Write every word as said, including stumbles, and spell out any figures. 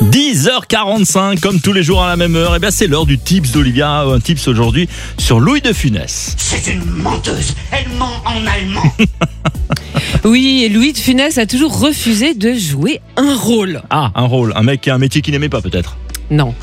dix heures quarante-cinq, comme tous les jours à la même heure, et bien c'est l'heure du tips d'Olivia. Un tips aujourd'hui sur Louis de Funès. C'est une menteuse, elle ment en allemand. Oui, et Louis de Funès a toujours refusé de jouer un rôle. Ah, un rôle, un mec qui a un métier qu'il n'aimait pas peut-être. Non.